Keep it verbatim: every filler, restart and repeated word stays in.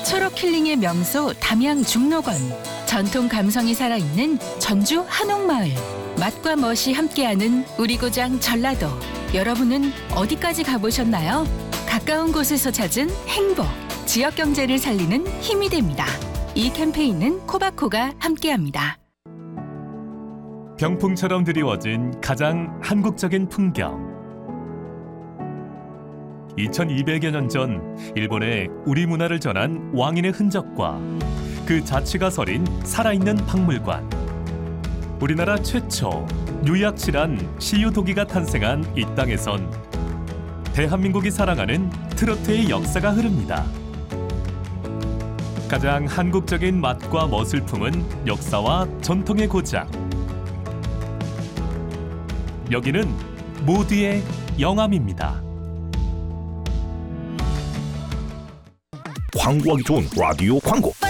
초록 힐링의 명소 담양 중록원. 전통 감성이 살아있는 전주 한옥마을. 맛과 멋이 함께하는 우리 고장 전라도. 여러분은 어디까지 가보셨나요? 가까운 곳에서 찾은 행복. 지역 경제를 살리는 힘이 됩니다. 이 캠페인은 코바코가 함께합니다. 병풍처럼 드리워진 가장 한국적인 풍경. 이천이백여 년 전 일본에 우리 문화를 전한 왕인의 흔적과 그 자취가 서린 살아있는 박물관. 우리나라 최초 유약실한 시유도기가 탄생한 이 땅에선 대한민국이 사랑하는 트로트의 역사가 흐릅니다. 가장 한국적인 맛과 멋을 품은 역사와 전통의 고장. 여기는 모두의 영암입니다. 광고하기 좋은 라디오 광고.